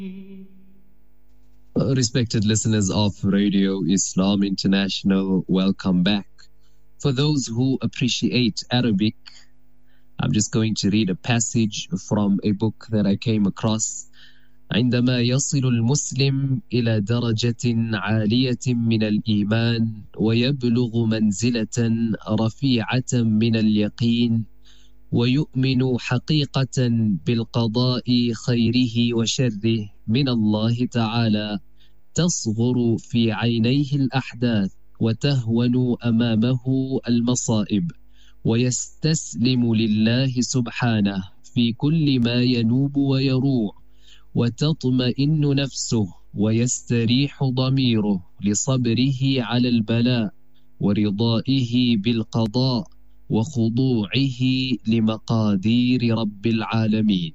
Respected listeners of Radio Islam International, welcome back. For those who appreciate Arabic, I'm just going to read a passage from a book that I came across. عندما يصل المسلم إلى درجة عالية من الإيمان ويبلغ منزلة رفيعة من اليقين ويؤمن حقيقة بالقضاء خيره وشره من الله تعالى تصغر في عينيه الأحداث وتهون أمامه المصائب ويستسلم لله سبحانه في كل ما ينوب ويروع وتطمئن نفسه ويستريح ضميره لصبره على البلاء ورضائه بالقضاء وخضوعه لمقادير رب العالمين.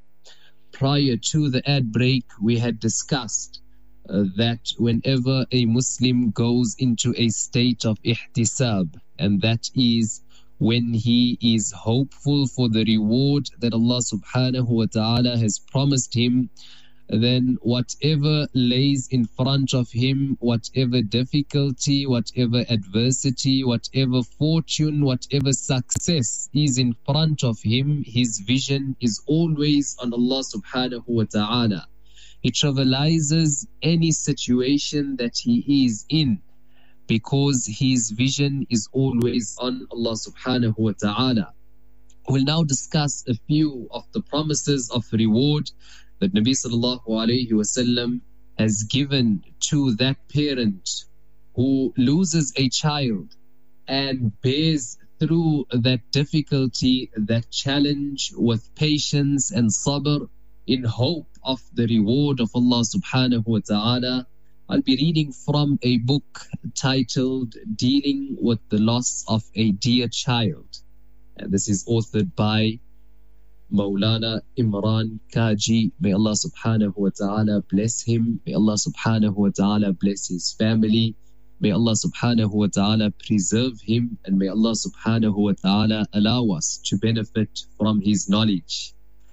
Prior to the ad break, we had discussed that whenever a Muslim goes into a state of ihtisab, and that is when he is hopeful for the reward that Allah subhanahu wa ta'ala has promised him, then whatever lays in front of him, whatever difficulty, whatever adversity, whatever fortune, whatever success is in front of him, his vision is always on Allah subhanahu wa ta'ala. He trivializes any situation that he is in because his vision is always on Allah subhanahu wa ta'ala. We'll now discuss a few of the promises of reward that Nabi sallallahu alayhi wasallam has given to that parent who loses a child and bears through that difficulty, that challenge with patience and sabr in hope of the reward of Allah subhanahu wa ta'ala. I'll be reading from a book titled Dealing with the Loss of a Dear Child. And this is authored by Maulana Imran Kaji. May Allah subhanahu wa ta'ala bless him. May Allah subhanahu wa ta'ala bless his family. May Allah subhanahu wa ta'ala preserve him. And may Allah subhanahu wa ta'ala allow us to benefit from his knowledge.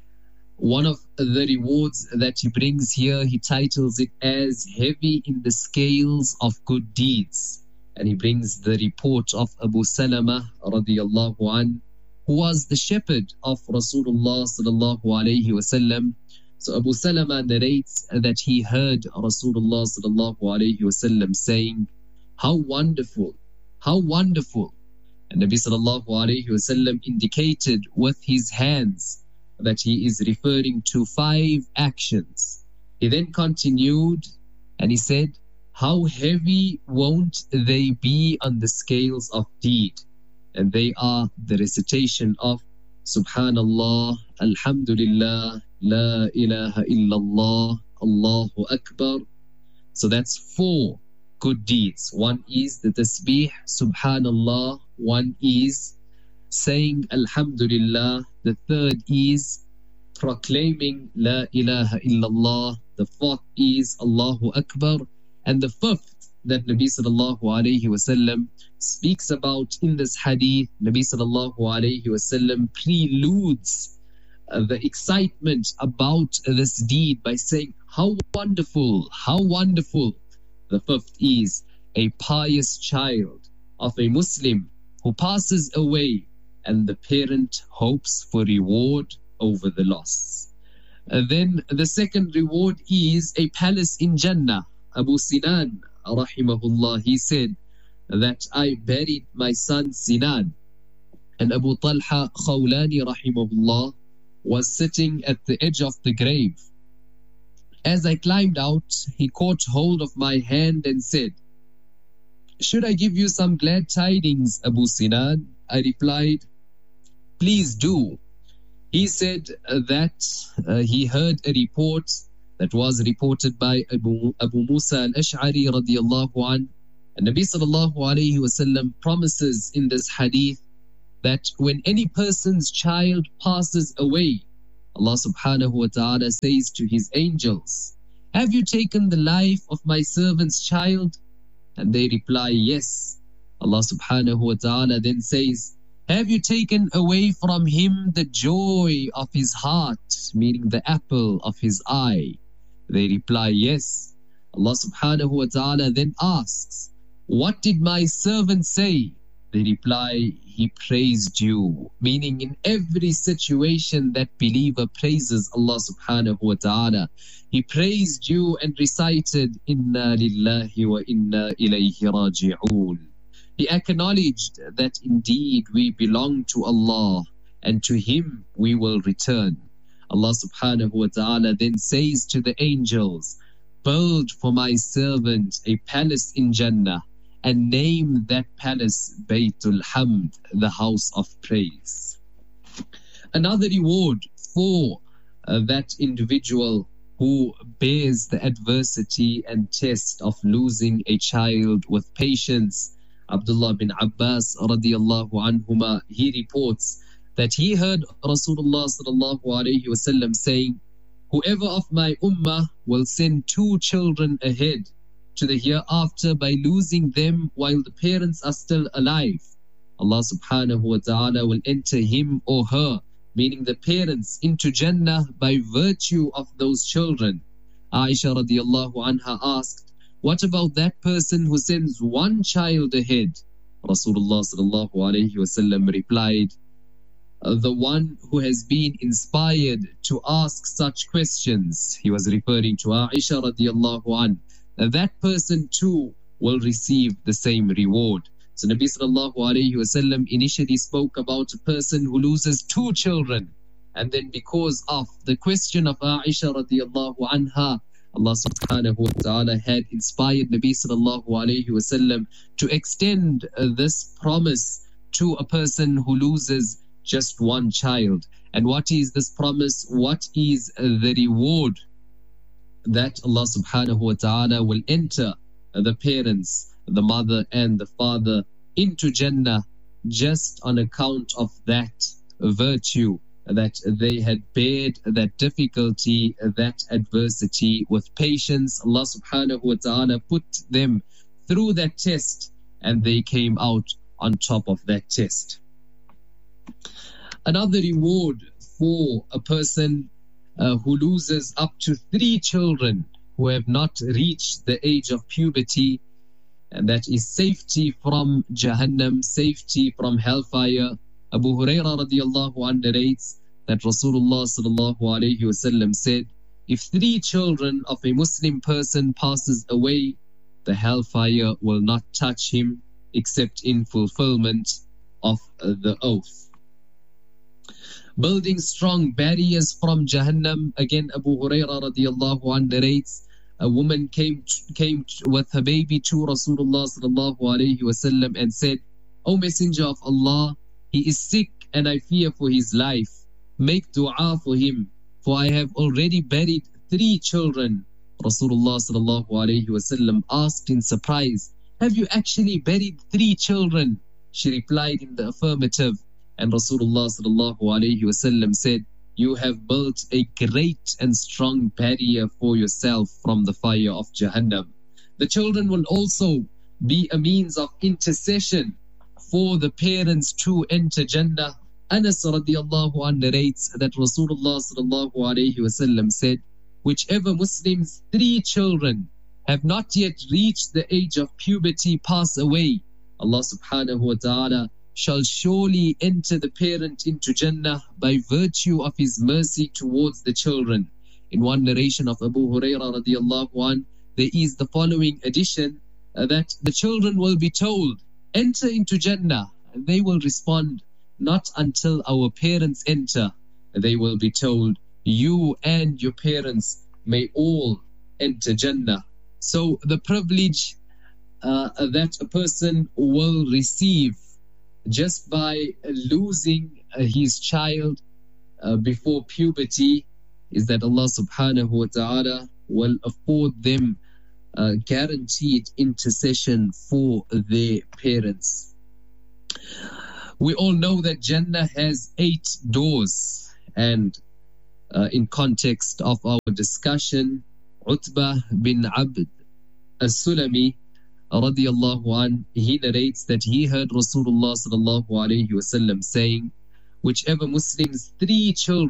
One of the rewards that he brings here, he titles it as heavy in the scales of good deeds. And he brings the report of Abu Salama radiyallahu an, who was the shepherd of Rasulullah sallallahu alayhi wasallam. So Abu Salama narrates that he heard Rasulullah sallallahu alayhi wasallam saying, "How wonderful, how wonderful." And Nabi sallallahu alayhi wasallam indicated with his hands that he is referring to 5 actions. He then continued and he said, "How heavy won't they be on the scales of deed?" And they are the recitation of Subhanallah, Alhamdulillah, La ilaha illallah, Allahu Akbar. So that's 4 good deeds. One is the tasbih, Subhanallah. One is saying Alhamdulillah. The third is proclaiming La ilaha illallah. The 4th is Allahu Akbar. And the 5th that Nabi sallallahu alayhi wasallam speaks about in this hadith, Nabi sallallahu alayhi wasallam preludes the excitement about this deed by saying, "How wonderful, how wonderful." The 5th is a pious child of a Muslim who passes away and the parent hopes for reward over the loss. Then the second reward is a palace in Jannah. Abu Sinan rahimahullah, he said that I buried my son Sinan, and Abu Talha Khawlani rahimahullah was sitting at the edge of the grave. As I climbed out, he caught hold of my hand and said, "Should I give you some glad tidings, Abu Sinan?" I replied, "Please do." He said that he heard a report that was reported by Abu Musa al-Ash'ari radiyallahu an. And Nabi sallallahu alayhi wasallam promises in this hadith that when any person's child passes away, Allah subhanahu wa ta'ala says to his angels, "Have you taken the life of my servant's child?" And they reply, "Yes." Allah subhanahu wa ta'ala then says, "Have you taken away from him the joy of his heart," meaning the apple of his eye? They reply, yes. Allah subhanahu wa ta'ala then asks, what did my servant say? They reply, he praised you. Meaning in every situation that believer praises Allah subhanahu wa ta'ala. He praised you and recited, Inna lillahi wa inna ilayhi raji'un. He acknowledged that indeed we belong to Allah and to Him we will return. Allah subhanahu wa ta'ala then says to the angels, build for my servant a palace in Jannah and name that palace Baytul Hamd, the house of praise. Another reward for that individual who bears the adversity and test of losing a child with patience. Abdullah bin Abbas radiyallahu anhuma, he reports that he heard Rasulullah sallallahu alayhi wasallam saying, whoever of my ummah will send 2 children ahead to the hereafter by losing them while the parents are still alive, Allah subhanahu wa ta'ala will enter him or her, meaning the parents, into Jannah by virtue of those children. Aisha radiyallahu anha asked, what about that person who sends 1 child ahead? Rasulullah sallallahu alayhi wasallam replied, the one who has been inspired to ask such questions. He was referring to Aisha radiyallahu anha. That person too will receive the same reward. So Nabi sallallahu alayhi wasallam initially spoke about a person who loses 2 children, and then because of the question of Aisha radiyallahu anha, Allah subhanahu wa ta'ala had inspired Nabi sallallahu alayhi wasallam to extend this promise to a person who loses just 1 child. And what is this promise? What is the reward that Allah subhanahu wa ta'ala will enter the parents, the mother and the father into Jannah just on account of that virtue, that they had bared that difficulty, that adversity with patience. Allah subhanahu wa ta'ala put them through that test and they came out on top of that test. Another reward for a person who loses up to 3 children who have not reached the age of puberty, and that is safety from Jahannam, safety from hellfire. Abu Hurairah radiyallahu anhu narrates that Rasulullah sallallahu alayhi wasallam said, if 3 children of a Muslim person passes away, the hellfire will not touch him except in fulfillment of the oath. Building strong barriers from Jahannam. Again, Abu Hurairah radiyallahu anhu narrates, a woman came with her baby to Rasulullah sallallahu alayhi wasallam and said, O Messenger of Allah, he is sick and I fear for his life. Make dua for him, for I have already buried 3 children. Rasulullah sallallahu alayhi wasallam asked in surprise, have you actually buried 3 children? She replied in the affirmative. And Rasulullah sallallahu alayhi wasallam said, you have built a great and strong barrier for yourself from the fire of Jahannam. The children will also be a means of intercession for the parents to enter Jannah. Anas radiyallahu anhu narrates that Rasulullah sallallahu alayhi wasallam said, whichever Muslims 3 children have not yet reached the age of puberty pass away, Allah subhanahu wa ta'ala shall surely enter the parent into Jannah by virtue of his mercy towards the children. In one narration of Abu Hurairah radiyallahu anhu, there is the following addition, that the children will be told, enter into Jannah, and they will respond, not until our parents enter. They will be told, you and your parents may all enter Jannah. So the privilege that a person will receive just by losing his child before puberty is that Allah subhanahu wa ta'ala will afford them guaranteed intercession for their parents. We all know that Jannah has 8 doors, and in context of our discussion, Utbah bin Abd as-Sulami radiyallahu an, he narrates that he heard Rasulullah sallallahu alayhi wasallam saying, whichever Muslims 3 children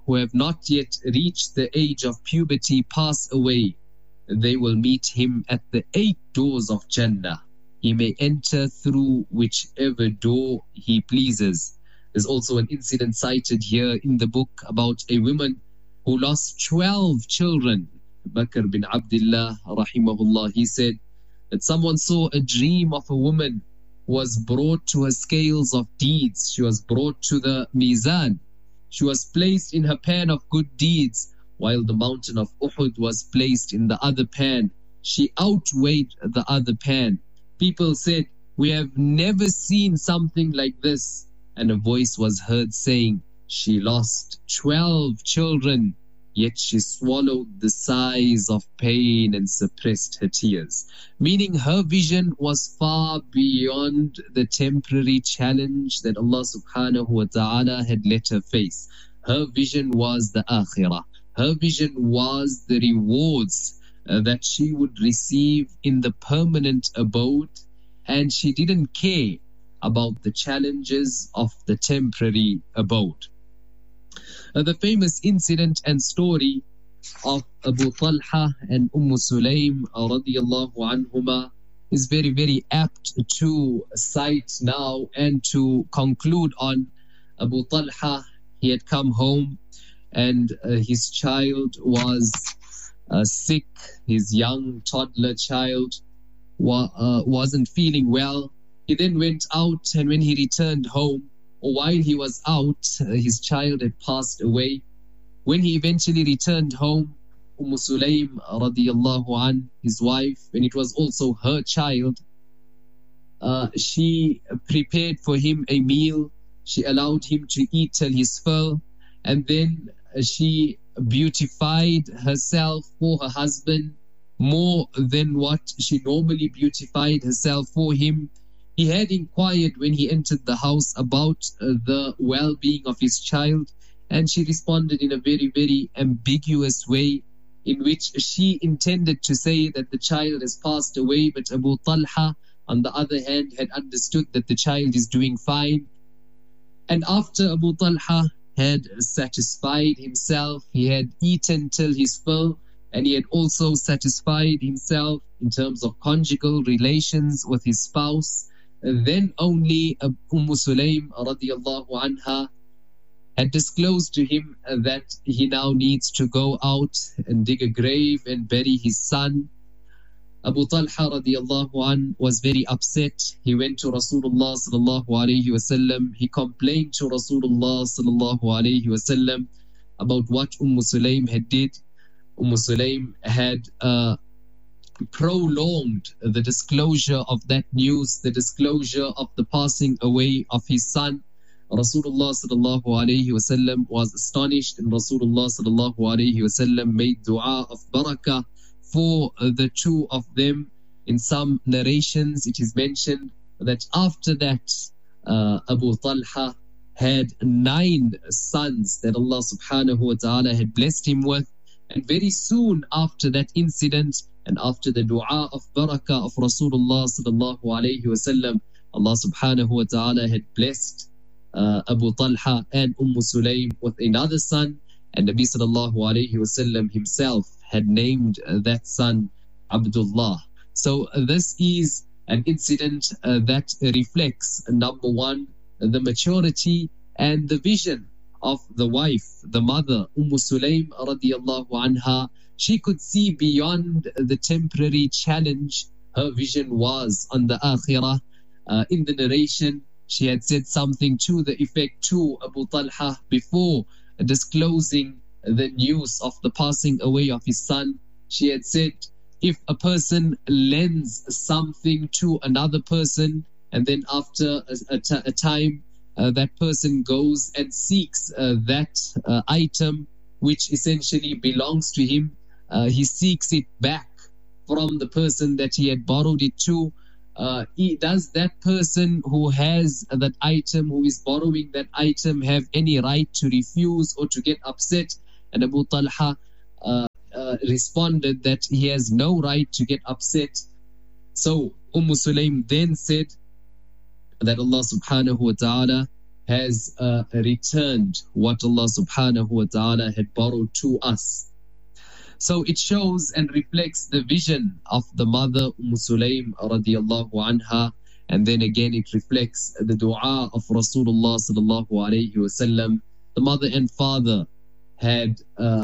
who have not yet reached the age of puberty pass away, they will meet him at the 8 doors of Jannah. He may enter through whichever door he pleases. There's also an incident cited here in the book about a woman who lost 12 children. Bakr bin Abdullah rahimahullah, he said that someone saw a dream of a woman who was brought to her scales of deeds. She was brought to the Mizan. She was placed in her pan of good deeds, while the mountain of Uhud was placed in the other pan. She outweighed the other pan. People said, "We have never seen something like this." And a voice was heard saying, "She lost 12 children, yet she swallowed the sighs of pain and suppressed her tears." Meaning her vision was far beyond the temporary challenge that Allah subhanahu wa ta'ala had let her face. Her vision was the akhirah. Her vision was the rewards that she would receive in the permanent abode, and she didn't care about the challenges of the temporary abode. The famous incident and story of Abu Talha and Sulaym radiyallahu anhuma is very, very apt to cite now and to conclude on. Abu Talha, he had come home and his child was sick. His young toddler child wasn't feeling well. He then went out, and when he returned home, or while he was out, his child had passed away. When he eventually returned home, Sulaym radiyallahu an, his wife, and it was also her child, she prepared for him a meal. She allowed him to eat till his fill, and then she beautified herself for her husband more than what she normally beautified herself for him. He had inquired when he entered the house about the well-being of his child, and she responded in a very, very ambiguous way, in which she intended to say that the child has passed away, but Abu Talha, on the other hand, had understood that the child is doing fine. And after Abu Talha had satisfied himself, he had eaten till his fill, and he had also satisfied himself in terms of conjugal relations with his spouse, then only Sulaym radiyallahu anha had disclosed to him that he now needs to go out and dig a grave and bury his son. Abu Talha radiyallahu an was very upset. He went to Rasulullah sallallahu alayhi wasallam. He complained to Rasulullah sallallahu alayhi wasallam about what Sulaym had did. Sulaym had prolonged the disclosure of that news, the disclosure of the passing away of his son. Rasulullah sallallahu alayhi wasallam was astonished, and Rasulullah sallallahu alayhi wasallam made dua of barakah for the two of them. In some narrations it is mentioned that after that Abu Talha had 9 sons that Allah subhanahu wa ta'ala had blessed him with, and very soon after that incident and after the dua of barakah of Rasulullah sallallahu alayhi wasallam, Allah subhanahu wa ta'ala had blessed Abu Talha and Sulaym with another son, and Nabi sallallahu alayhi wasallam himself had named that son Abdullah. So this is an incident that reflects, number one, the maturity and the vision of the wife, the mother, Sulaym radiyallahu anha. She could see beyond the temporary challenge. Her vision was on the akhirah. In the narration, she had said something to the effect to Abu Talha before disclosing the news of the passing away of his son. She had said, if a person lends something to another person, and then after a time that person goes and seeks that item which essentially belongs to him, he seeks it back from the person that he had borrowed it to. Does that person who has that item, who is borrowing that item, have any right to refuse or to get upset? And Abu Talha responded that he has no right to get upset. So Sulaym then said that Allah subhanahu wa ta'ala has returned what Allah subhanahu wa ta'ala had borrowed to us. So it shows and reflects the vision of the mother Sulaym radiyallahu anha, and then again it reflects the dua of Rasulullah sallallahu alayhi wasallam. The mother and father had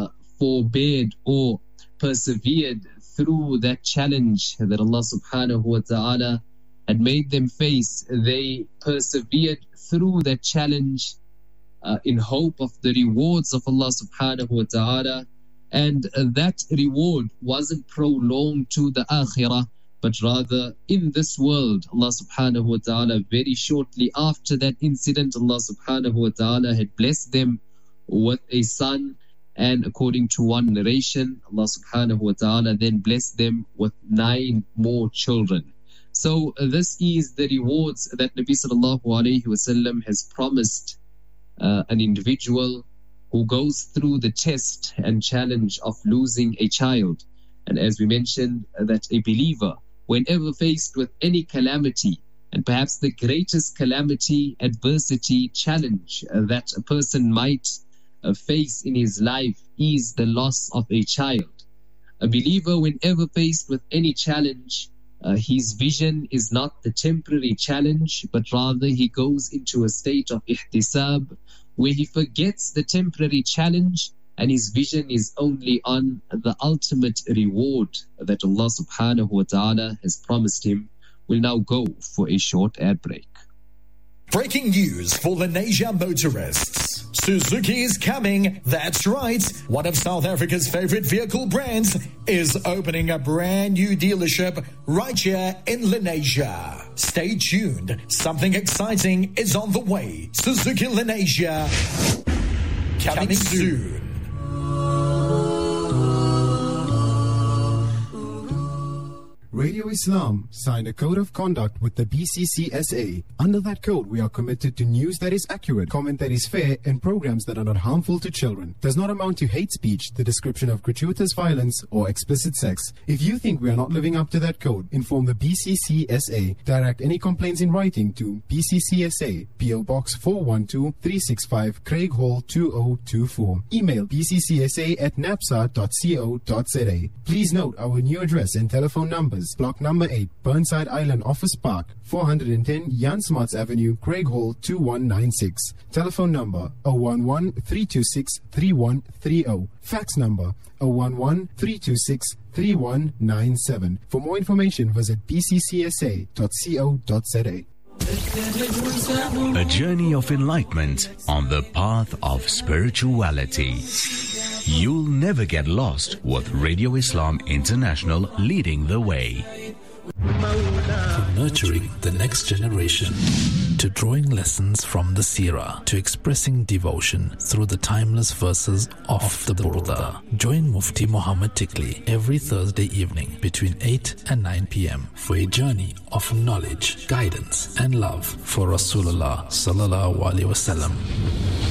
forbade or persevered through that challenge that Allah subhanahu wa ta'ala had made them face. They persevered through that challenge in hope of the rewards of Allah subhanahu wa ta'ala. And that reward wasn't prolonged to the akhirah, but rather in this world. Allah subhanahu wa ta'ala, very shortly after that incident, Allah subhanahu wa ta'ala had blessed them with a son. And according to one narration, Allah subhanahu wa ta'ala then blessed them with 9 more children. So this is the rewards that Nabi sallallahu alayhi wasallam has promised an individual who goes through the test and challenge of losing a child. And as we mentioned, that a believer, whenever faced with any calamity, and perhaps the greatest calamity, adversity, challenge that a person might face in his life is the loss of a child. A believer, whenever faced with any challenge, his vision is not the temporary challenge, but rather he goes into a state of ihtisab, where he forgets the temporary challenge and his vision is only on the ultimate reward that Allah subhanahu wa ta'ala has promised him. We'll now go for a short ad break. Breaking news for Lenasia motorists. Suzuki is coming. That's right. One of South Africa's favorite vehicle brands is opening a brand new dealership right here in Lenasia. Stay tuned. Something exciting is on the way. Suzuki Lenasia. Coming soon. Radio Islam signed a code of conduct with the BCCSA. Under that code, we are committed to news that is accurate, comment that is fair, and programs that are not harmful to children. Does not amount to hate speech, the description of gratuitous violence, or explicit sex. If you think we are not living up to that code, inform the BCCSA. Direct any complaints in writing to BCCSA, PO Box 412-365, Craig Hall 2024. Email bccsa@napsa.co.za. Please note our new address and telephone numbers. Block number 8, Burnside Island Office Park, 410 Jan Smuts Avenue, Craig Hall 2196. Telephone number 011-326-3130. Fax number 011-326-3197. For more information, visit bccsa.co.za. A journey of enlightenment on the path of spirituality. You'll never get lost with Radio Islam International leading the way. From nurturing the next generation, to drawing lessons from the Seerah, to expressing devotion through the timeless verses of the Burda. Join Mufti Muhammad Tikli every Thursday evening between 8 and 9 p.m. for a journey of knowledge, guidance and love for Rasulullah sallallahu alaihi wasallam.